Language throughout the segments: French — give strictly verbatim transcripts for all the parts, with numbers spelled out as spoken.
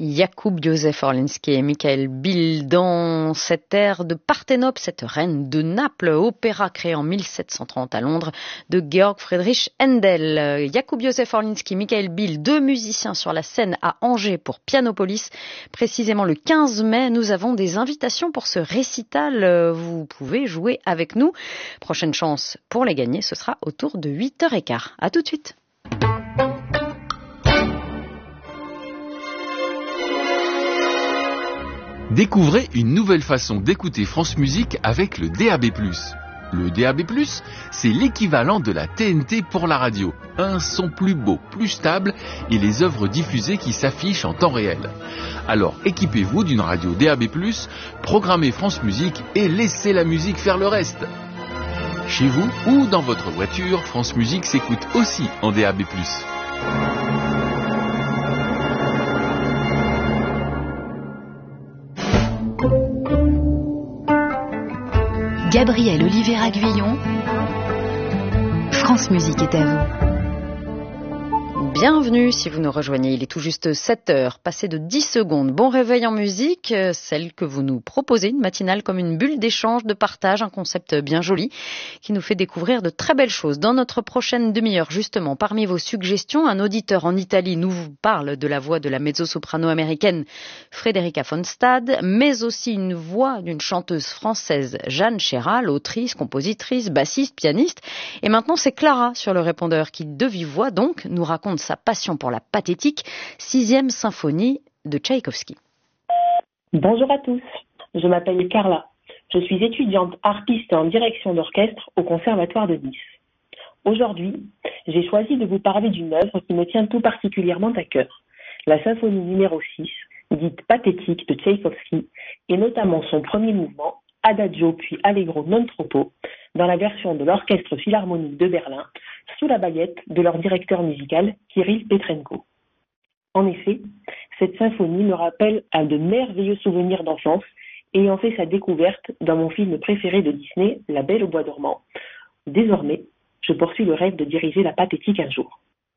Jakub Józef Orliński et Michael Bill dans cette ère de Parthénope, cette reine de Naples, opéra créé en mille sept cent trente à Londres de Georg Friedrich Händel. Jakub Józef Orliński, Michael Bill, deux musiciens sur la scène à Angers pour Pianopolis. Précisément le quinze mai, nous avons des invitations pour ce récital. Vous pouvez jouer avec nous. Prochaine chance pour les gagner, ce sera autour de huit heures quinze. À tout de suite. Découvrez une nouvelle façon d'écouter France Musique avec le D A B plus. Le D A B plus, c'est l'équivalent de la T N T pour la radio. Un son plus beau, plus stable et les œuvres diffusées qui s'affichent en temps réel. Alors équipez-vous d'une radio D A B plus, programmez France Musique et laissez la musique faire le reste. Chez vous ou dans votre voiture, France Musique s'écoute aussi en D A B plus. Gabriel Oliveira-Guillon, France Musique est à vous. Bienvenue si vous nous rejoignez, il est tout juste sept heures, passé de dix secondes. Bon réveil en musique, celle que vous nous proposez, une matinale comme une bulle d'échange, de partage, un concept bien joli qui nous fait découvrir de très belles choses. Dans notre prochaine demi-heure, justement, parmi vos suggestions, un auditeur en Italie nous parle de la voix de la mezzo-soprano américaine Frederica von Stade, mais aussi une voix d'une chanteuse française, Jeanne Chéral, autrice, compositrice, bassiste, pianiste. Et maintenant, c'est Clara sur le répondeur qui, de vive voix donc, nous raconte sa passion pour la pathétique, sixième symphonie de Tchaïkovski. Bonjour à tous, je m'appelle Carla. Je suis étudiante harpiste en direction d'orchestre au Conservatoire de Nice. Aujourd'hui, j'ai choisi de vous parler d'une œuvre qui me tient tout particulièrement à cœur, la symphonie numéro six, dite pathétique de Tchaïkovski, et notamment son premier mouvement, Adagio puis Allegro non troppo, dans la version de l'Orchestre Philharmonique de Berlin, sous la baguette de leur directeur musical, Kirill Petrenko. En effet, cette symphonie me rappelle à de merveilleux souvenirs d'enfance, ayant fait sa découverte dans mon film préféré de Disney, La Belle au bois dormant. Désormais, je poursuis le rêve de diriger la pathétique un jour.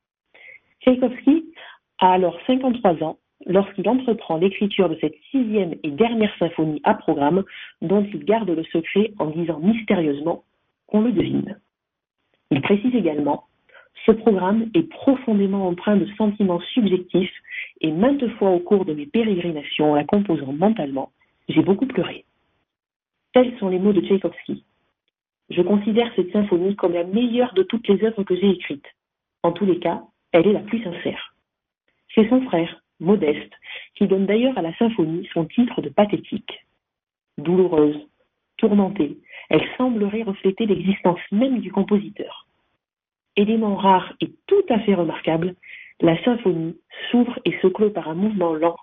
Tchaïkovski a alors cinquante-trois ans lorsqu'il entreprend l'écriture de cette sixième et dernière symphonie à programme dont il garde le secret en disant mystérieusement qu'on le devine. Il précise également « Ce programme est profondément empreint de sentiments subjectifs et maintes fois au cours de mes pérégrinations en la composant mentalement, j'ai beaucoup pleuré. » Tels sont les mots de Tchaïkovski. Je considère cette symphonie comme la meilleure de toutes les œuvres que j'ai écrites. En tous les cas, elle est la plus sincère. C'est son frère, Modeste, qui donne d'ailleurs à la symphonie son titre de pathétique. Douloureuse, tourmentée, elle semblerait refléter l'existence même du compositeur. Élément rare et tout à fait remarquable, la symphonie s'ouvre et se clôt par un mouvement lent.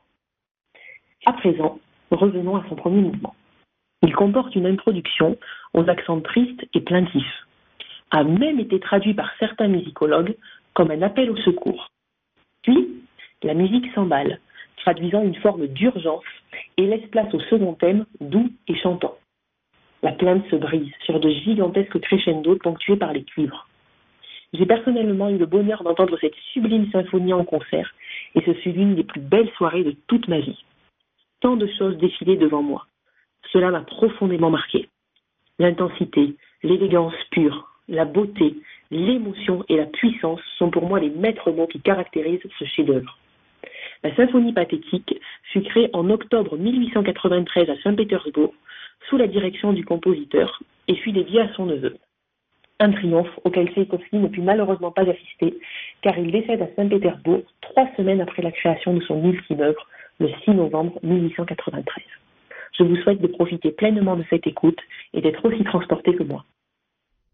À présent, revenons à son premier mouvement. Il comporte une introduction aux accents tristes et plaintifs, a même été traduit par certains musicologues comme un appel au secours. Puis, la musique s'emballe, traduisant une forme d'urgence et laisse place au second thème, doux et chantant. La plainte se brise sur de gigantesques crescendos ponctués par les cuivres. J'ai personnellement eu le bonheur d'entendre cette sublime symphonie en concert et ce fut l'une des plus belles soirées de toute ma vie. Tant de choses défilaient devant moi. Cela m'a profondément marqué. L'intensité, l'élégance pure, la beauté, l'émotion et la puissance sont pour moi les maîtres mots qui caractérisent ce chef-d'œuvre. La symphonie pathétique fut créée en octobre mille huit cent quatre-vingt-treize à Saint-Pétersbourg sous la direction du compositeur et fut dédiée à son neveu. Un triomphe auquel Tchaïkovski ne put malheureusement pas assister car il décède à Saint-Pétersbourg trois semaines après la création de son ultime œuvre, le six novembre mille huit cent quatre-vingt-treize. Je vous souhaite de profiter pleinement de cette écoute et d'être aussi transporté que moi.